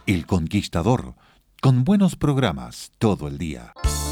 El Conquistador, con buenos programas todo el día.